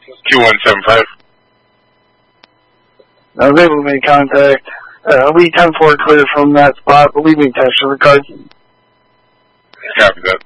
2175. Now they will make contact. Elite 10-4 clear from that spot. Leaving test regard. Copy that.